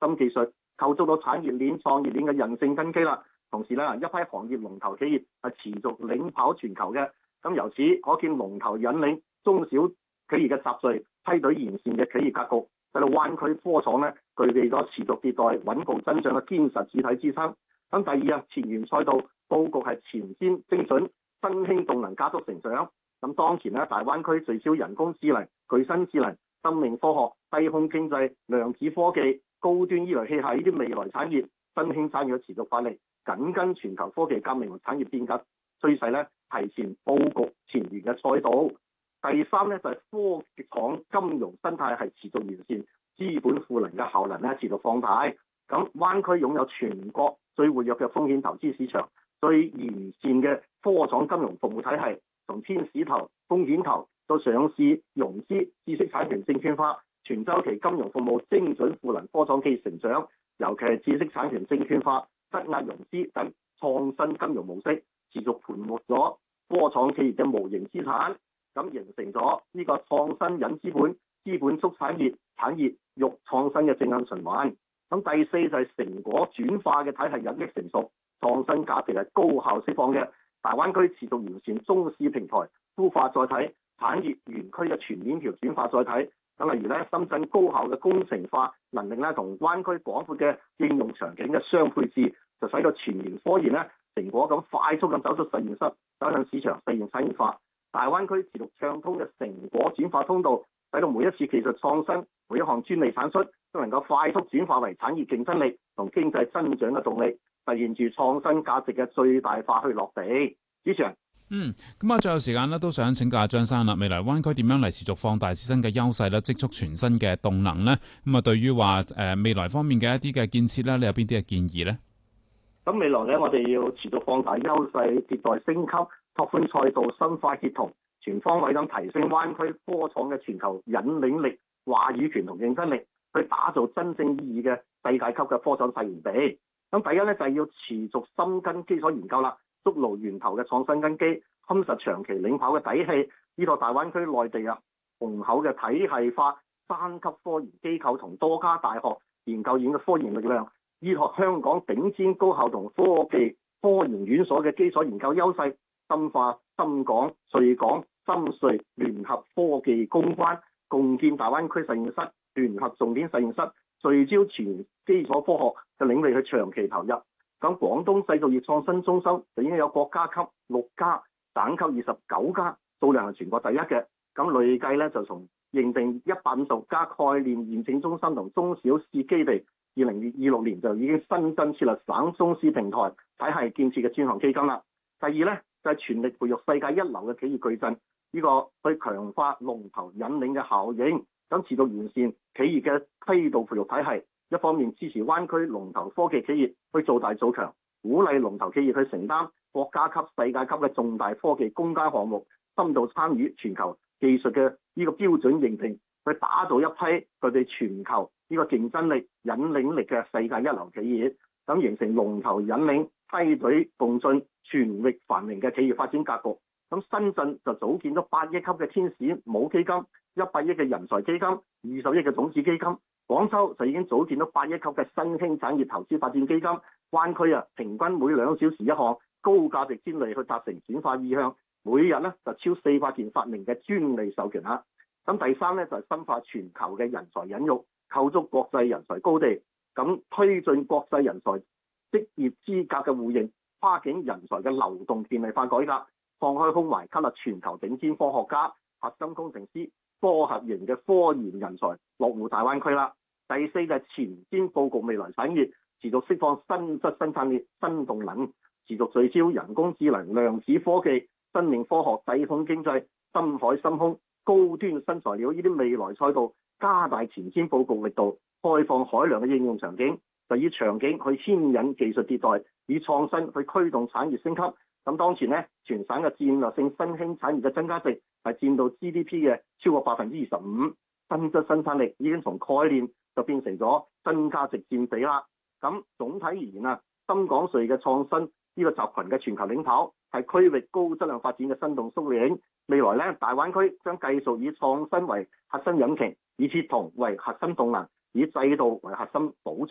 心技術，構築到產業鏈、創業鏈嘅韌性根基啦。同時咧，一批行業龍頭企業係持續領跑全球嘅。咁由此可見，龍頭引領中小企業嘅集聚，梯隊完善嘅企業格局，使到灣區科創咧具備咗持續迭代、穩步增長嘅堅實主體支撐。咁第二啊，前沿賽道佈局係前瞻精準，新興動能加速成長。咁當前咧，大灣區聚焦人工智能、具身智能、生命科學、低空經濟、量子科技、高端醫療器械呢啲未來產業，新興產業嘅持續發力，緊跟全球科技革命同產業變革趨勢咧，提前佈局前沿嘅賽道。第三咧就係科技廠金融生態係持續完善，資本賦能嘅效能咧持續放大。咁灣區擁有全國最活躍嘅風險投資市場，最完善嘅科創金融服務體系，從天使投、風險投到上市融資、知識產權證券化、全周期金融服務精準賦能科創企業成長，尤其係知識產權證券化、質押融資等創新金融模式，持續盤活咗科創企業嘅無形資產，咁形成咗呢個創新引資本、資本促產業、產業育創新嘅正向循環。咁第四就係成果轉化嘅體系日益成熟，創新價值係高效釋放嘅。大灣區持續完善中試平台孵化載體、產業園區嘅全鏈條轉化載體。咁例如咧，深圳高效嘅工程化能力咧，同灣區廣闊嘅應用場景嘅相配置，就使到前沿科研咧成果咁快速咁走出實驗室，走向市場實現產業化。大灣區持續暢通嘅成果轉化通道，使到每一次技術創新、每一項專利產出都能夠快速轉化為產業競爭力同經濟增長嘅動力，實現住創新價值嘅最大化去落地。主持人， 咁最後時間咧，都想請教下張生啦。未來灣區點樣嚟持續放大自身嘅優勢咧，積蓄全新嘅動能咧？咁對於話未來方面嘅一啲嘅建設咧，你有邊啲嘅建議咧？ 咁未來咧，我哋要持續放大優勢，迭代升級，拓寬賽道，深化協同，全方位咁提升灣區科創嘅全球引領力、話語權同競爭力，去打造真正意義嘅世界級嘅科創發源地。咁第一咧就係要持續深耕基礎研究啦，築牢源頭嘅創新根基，夯實長期領跑嘅底氣。呢個大灣區內地雄厚嘅體系化三級科研機構同多家大學研究院嘅科研力量，依託香港頂尖高校同科研院所嘅基礎研究優勢，深化深港、穗港、深穗聯合科技攻關，共建大灣區實驗室、聯合重點實驗室，聚焦全基礎科學嘅領域去長期投入。咁廣東製造業創新中心就已經有國家級6家、省級29家，數量係全國第一嘅。咁累計咧就從認定150家概念驗證中心同中小試基地，2026年就已經新增設立省中試平台體系建設嘅專項基金啦。第二咧就係全力培育世界一流嘅企業矩陣，呢個去強化龍頭引領嘅效應，咁持續完善企業嘅梯度培育體系。一方面支持灣區龍頭科技企業去做大做強，鼓勵龍頭企業去承擔國家級、世界級嘅重大科技攻關項目，深度參與全球技術嘅呢個標準認定，去打造一批佢哋全球呢個競爭力、引領力嘅世界一流企業，咁形成龍頭引領、梯隊共進、全域繁榮嘅企業發展格局。咁深圳就組建咗8億級嘅天使母基金、100億嘅人才基金、20億嘅種子基金。廣州就已經組建咗8億級嘅新興產業投資發展基金。灣區平均每2小時一項高價值專利去達成轉化意向，每日就超400件發明嘅專利授權啦。咁第三就係深化全球嘅人才引育，構築國際人才高地，咁推進國際人才職業資格嘅互認，跨境人才嘅流動便利化改革，放開胸懷吸納全球頂尖科學家、核心工程師、科核型嘅科研人才落戶大灣區啦。第四就係前瞻佈局未來產業，持續釋放新質新產業新動能，持續聚焦人工智能、量子科技、生命科學、低空經濟、深海深空、高端新材料呢啲未來賽道，加大前瞻佈局力度，開放海量嘅應用場景，就以場景去牽引技術迭代，以創新去驅動產業升級。咁當前全省嘅戰略性新興產業嘅增加值係佔到 GDP 嘅超過25%，新質新產力已經從概念就變成咗增加值佔比啦。咁總體而言深港穗嘅創新呢個集群嘅全球領跑，係區域高質量發展嘅新動縮領。未來大灣區將繼續以創新為核心引擎，以協同為核心動能，以制度為核心保障。